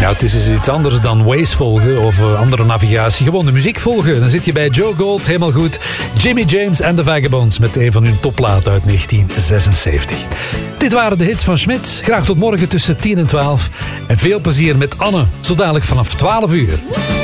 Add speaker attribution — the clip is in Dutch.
Speaker 1: Ja, het is eens iets anders dan Waze volgen of andere navigatie. Gewoon de muziek volgen. Dan zit je bij Joe Gold, helemaal goed. Jimmy James en de Vagabonds met een van hun topplaten uit 1976. Dit waren de hits van Schmidt. Graag tot morgen tussen 10 en 12. En veel plezier met Anne, zo dadelijk vanaf 12 uur.